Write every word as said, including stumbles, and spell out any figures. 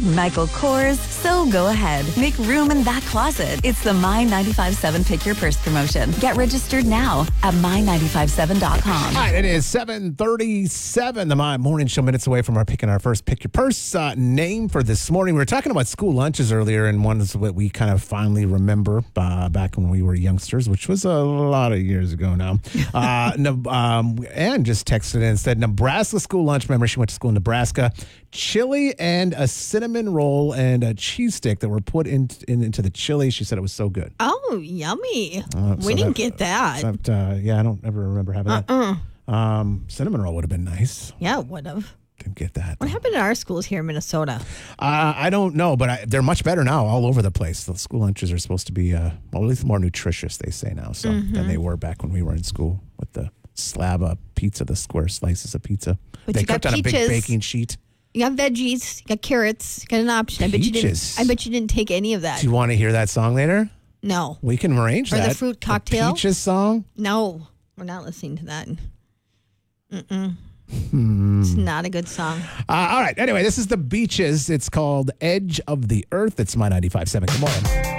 Michael Kors, so go ahead. Make room in that closet. It's the My nine five seven Pick Your Purse promotion. Get registered now at my nine five seven dot com. All right, it is seven thirty-seven, the My Morning Show, minutes away from our picking our first Pick Your Purse uh, name for this morning. We were talking about school lunches earlier, and one is what we kind of finally remember uh, back when we were youngsters, which was a lot of years ago now. Uh, no, um, Ann just texted in and said, Nebraska school lunch. Remember, she went to school in Nebraska. Chili and a cinnamon roll and a cheese stick that were put in, in, into the chili. She said it was so good. Oh, yummy. Uh, we so didn't that, get that. Except, uh, yeah, I don't ever remember having Uh-uh. that. Um, cinnamon roll would have been nice. Yeah, it would have. Didn't get that. What happened to our schools here in Minnesota? Uh, I don't know, but I, they're much better now all over the place. The school lunches are supposed to be, uh, well, at least more nutritious, they say now, so Mm-hmm. than they were back when we were in school with the slab of pizza, the square slices of pizza. But they you got cooked on a big peaches. baking sheet. You got veggies, you got carrots, you got an option. I bet you Peaches. didn't. I bet you didn't take any of that. Do you want to hear that song later? No, We can arrange Or that. the fruit cocktail? Peaches song? no, we're not listening to that. Mm-mm. Hmm. It's not a good song. Uh, all right. Anyway, this is the Beaches. It's called Edge of the Earth. It's My ninety-five point seven. Good morning.